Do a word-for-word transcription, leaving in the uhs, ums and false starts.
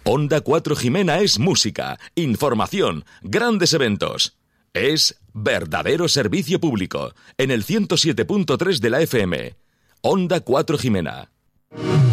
Onda cuatro Jimena es música, información, grandes eventos. Es verdadero servicio público en el ciento siete punto tres de la F M. Onda cuatro Jimena.